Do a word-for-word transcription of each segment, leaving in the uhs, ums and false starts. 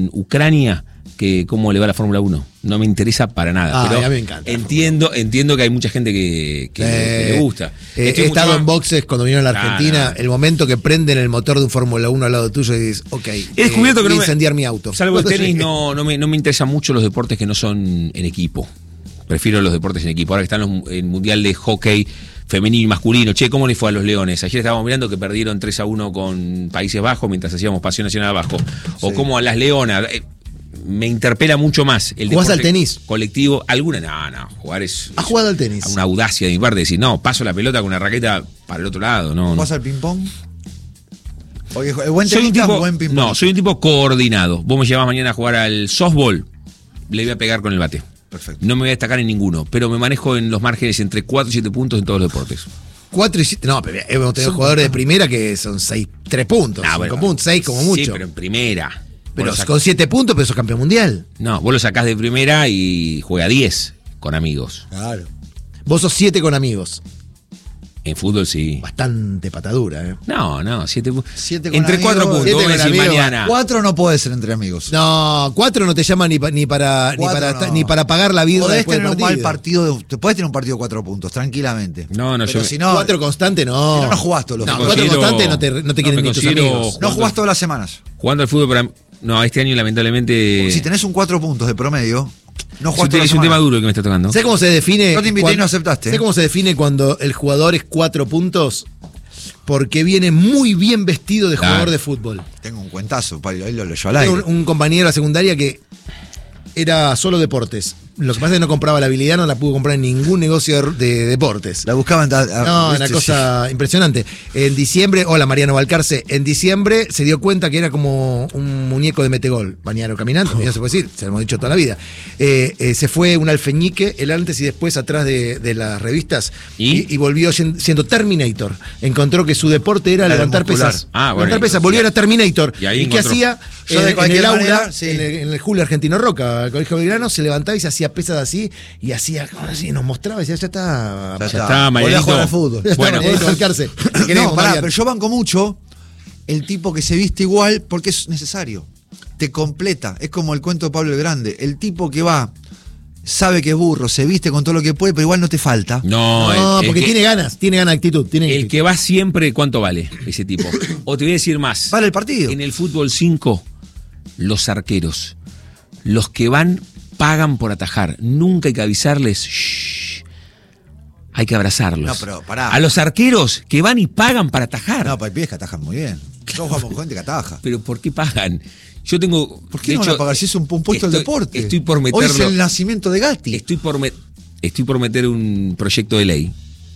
Ucrania que cómo le va la Fórmula uno. No me interesa para nada. Ah, pero ya me encanta. Entiendo, entiendo que hay mucha gente que, que, eh, que le gusta. Eh, he estado en más... boxes cuando vinieron a la Argentina. Ah, no. El momento que prenden el motor de un Fórmula uno al lado tuyo y dices, ok, he descubierto eh, que voy no a incendiar mi auto. Salvo el tenis, no, no, me, no me interesan mucho los deportes que no son en equipo. Prefiero los deportes en equipo. Ahora que están los, el Mundial de Hockey femenino y masculino. Che, ¿cómo le fue a los Leones? Ayer estábamos mirando que perdieron tres a uno con Países Bajos mientras hacíamos Pasión Nacional abajo. O sí. Como a las Leonas. Eh, me interpela mucho más el ¿Jugás al tenis? Colectivo. Alguna, no, no. Jugar es. ¿Has jugado al tenis? Una audacia de mi parte. Decir, no, paso la pelota con una raqueta para el otro lado. No, ¿Jugás no. al ping-pong? Porque el buen soy un tenista, tipo, buen ping-pong. No, soy un tipo coordinado. Vos me llevas mañana a jugar al softball, le voy a pegar con el bate. Perfecto. No me voy a destacar en ninguno, pero me manejo en los márgenes entre cuatro y siete puntos en todos los deportes. cuatro y siete, no, pero hemos tenido jugadores de primera que son seis, tres puntos, no, cinco bueno, puntos, seis como mucho. Sí, pero en primera. Pero con siete puntos, pero sos campeón mundial. No, vos lo sacás de primera y juega diez con amigos. Claro. Vos sos siete con amigos. En fútbol sí. Bastante patadura, ¿eh? No, no, siete puntos. Siete con entre amigos, cuatro puntos, siete vos con decís amigos, mañana. Cuatro no puede ser entre amigos. No, cuatro no te llaman ni, pa, ni para ni para, no. ni para pagar la vida. Podés tener del un partido. mal partido. De, te podés tener un partido de cuatro puntos, tranquilamente. No, no, pero yo. si no, cuatro constante no. Si no, no jugás todos los No, días. cuatro considero- constante no te, no te no quieren me ni tus considero- amigos. No jugás todas las semanas. Jugando al fútbol para. No, este año lamentablemente. Si tenés un cuatro puntos de promedio, no es jugás un, todas las es un tema semanas. duro el que me está tocando. ¿Sabes cómo se define? Yo te invité cuando, y no aceptaste. ¿Sabes cómo se define cuando el jugador es cuatro puntos? Porque viene muy bien vestido de jugador Claro. de fútbol. Tengo un cuentazo, ahí lo leyó al Tengo aire. un, un compañero de la secundaria que era solo deportes. Lo que pasa es que no compraba la habilidad, no la pudo comprar en ningún negocio de, de deportes. La buscaban. a- a- No, ¿viste? una cosa impresionante. En diciembre, hola Mariano Balcarce, en diciembre se dio cuenta que era como un muñeco de metegol, bañero caminando, ya se puede decir, se lo hemos dicho toda la vida. Eh, eh, se fue un alfeñique, el antes y después atrás de, de las revistas, ¿Y? y, y volvió siendo Terminator. Encontró que su deporte era Era levantar muscular. pesas. Ah, bueno, levantar pesas, entonces, volvió ya. a Terminator. Y ahí ¿Y qué encontró. hacía? Yo En, de en cualquier el aula, manera, sí. en, el, en el Julio Argentino Roca, el Colegio Belgrano, se levantaba y se hacía pesas así, y hacía así, nos mostraba y decía, ya está. Ya Ya está, Volví a Marianito. jugar al fútbol. Ya está, Bueno. Marianito Balcarce. Te queremos, No, pará, Mariano. pero yo banco mucho el tipo que se viste igual porque es necesario. Te completa. Es como el cuento de Pablo el Grande. El tipo que va, sabe que es burro, se viste con todo lo que puede, pero igual no te falta. No, No, el- el porque que- tiene ganas, tiene ganas de actitud. Tiene El actitud. que va siempre, ¿cuánto vale ese tipo? O te voy a decir más. Vale el partido. En el fútbol cinco, los arqueros. Los que van, pagan por atajar. Nunca hay que avisarles. Shh, hay que abrazarlos. No, pero pará. A los arqueros que van y pagan para atajar. No, para el pie que atajan muy bien. Yo jugamos con gente que ataja. Pero ¿por qué pagan? Yo tengo. ¿Por qué de no van hecho, a pagar si es un, un puesto del estoy- deporte? Estoy por Hoy meterlo. es el nacimiento de Gatti. Estoy por, met- estoy por meter un proyecto de ley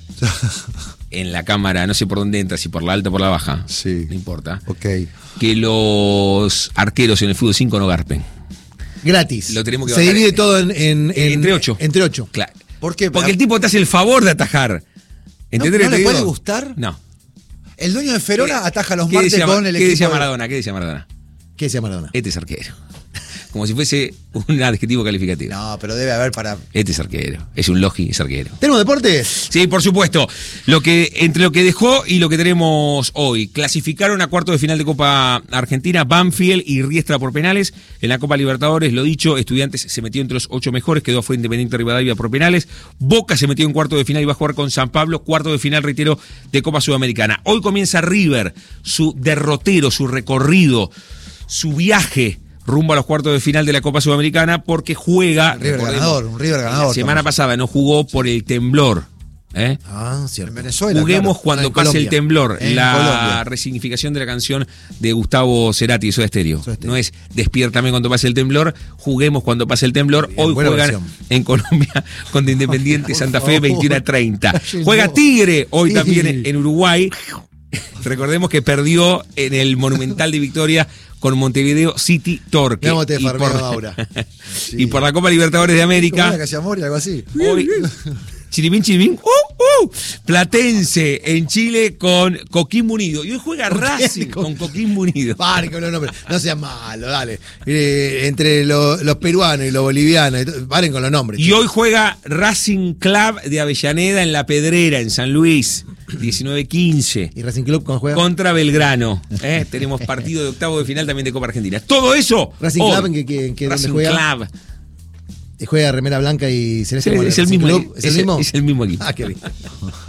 en la Cámara, no sé por dónde entra, si por la alta o por la baja. Sí. No importa. Ok. Que los arqueros en el fútbol cinco no garpen. Gratis. Lo tenemos que Se bajar. divide todo en, en- en- Entre ocho. Entre ocho. Claro. ¿Por qué? Porque el tipo te hace el favor de atajar. ¿Entendés ¿No lo que le te puede digo? gustar? No. El dueño de Ferona ataja los ¿Qué martes decía, con el ¿qué equipo. decía de- Maradona? ¿Qué decía Maradona? ¿Qué decía Maradona? Este es arquero. Como si fuese un adjetivo calificativo. No, pero debe haber para. Este es arquero. Es un logi, es arquero. ¿Tenemos deportes? Sí, por supuesto. Lo que, entre lo que dejó y lo que tenemos hoy. Clasificaron a cuartos de final de Copa Argentina Banfield y Riestra por penales. En la Copa Libertadores, lo dicho, Estudiantes se metió entre los ocho mejores, quedó fuera Independiente Rivadavia por penales. Boca se metió en cuarto de final y va a jugar con San Pablo, cuarto de final, reitero, de Copa Sudamericana. Hoy comienza River, su derrotero, su recorrido, su viaje rumbo a los cuartos de final de la Copa Sudamericana, porque juega. Un River recordemos, ganador, un River ganador. la semana Tomás. pasada no jugó por el temblor. ¿eh? Ah, cierto. En Venezuela. Juguemos claro. cuando en pase Colombia. el temblor. En la Colombia. resignificación de la canción de Gustavo Cerati, Soda Stereo. Soda Stereo. No es despiértame cuando pase el temblor, juguemos cuando pase el temblor. Bien, Hoy buena juegan versión. en Colombia contra Independiente Por Santa Fe favor. veintiuno a treinta. Cállenlo. Juega Tigre hoy Sí. también en Uruguay. Recordemos que perdió en el Monumental de Victoria con Montevideo City Torque. Mirá cómo te Y farmeo por- ahora. Y por la Copa Libertadores de ¿Cómo América. era que hacía amor y algo así? Hoy, Chiribín, chiribín. Uh, uh. Platense en Chile con Coquimbo Unido. Y hoy juega Racing con, con Coquimbo Unido. Paren con los nombres. No sean malos, dale. Eh, entre lo, los peruanos y los bolivianos. Y todo, paren con los nombres. Y chicos. hoy juega Racing Club de Avellaneda en La Pedrera, en San Luis. diecinueve quince. ¿Y Racing Club con juega? Contra Belgrano. ¿eh? Tenemos partido de octavo de final también de Copa Argentina. Todo eso. Racing hoy. Club, ¿en qué, qué, qué, Racing dónde juega? Club. ¿Y juega remera blanca y celeste? Es, como es el Racing mismo, Club? ¿Es el es- mismo? es el mismo equipo. Ah, qué bien.